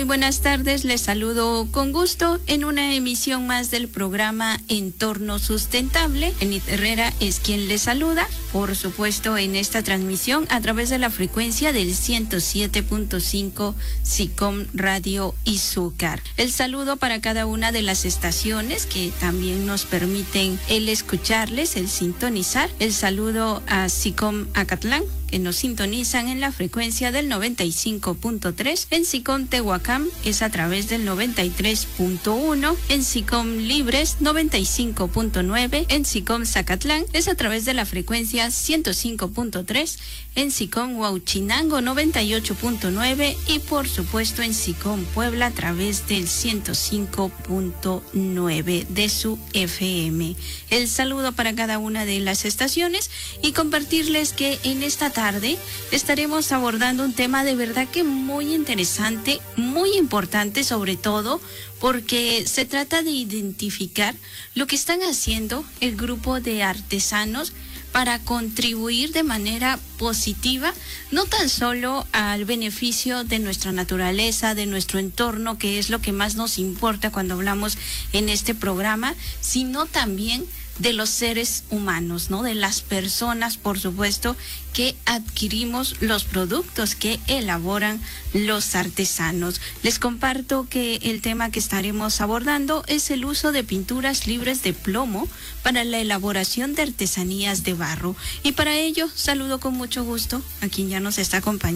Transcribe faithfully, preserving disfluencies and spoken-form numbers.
Muy buenas tardes, les saludo con gusto en una emisión más del programa Entorno Sustentable. Enid Herrera es quien les saluda, por supuesto en esta transmisión a través de la frecuencia del ciento siete punto cinco SICOM Radio Izúcar. El saludo para cada una de las estaciones que también nos permiten el escucharles, el sintonizar. El saludo a SICOM Acatlán, que nos sintonizan en la frecuencia del noventa y cinco punto tres, en SICOM Tehuacán es a través del noventa y tres punto uno, en SICOM Libres noventa y cinco punto nueve, en SICOM Zacatlán es a través de la frecuencia ciento cinco punto tres, en SICOM Huauchinango noventa y ocho punto nueve y por supuesto en SICOM Puebla a través del ciento cinco punto nueve de su F M. El saludo para cada una de las estaciones y compartirles que en esta tarde tarde estaremos abordando un tema de verdad que muy interesante, muy importante sobre todo porque se trata de identificar lo que están haciendo el grupo de artesanos para contribuir de manera positiva, no tan solo al beneficio de nuestra naturaleza, de nuestro entorno, que es lo que más nos importa cuando hablamos en este programa, sino también de los seres humanos, ¿no? De las personas, por supuesto, que adquirimos los productos que elaboran los artesanos. Les comparto que el tema que estaremos abordando es el uso de pinturas libres de plomo para la elaboración de artesanías de barro. Y para ello, saludo con mucho gusto a quien ya nos está acompañando.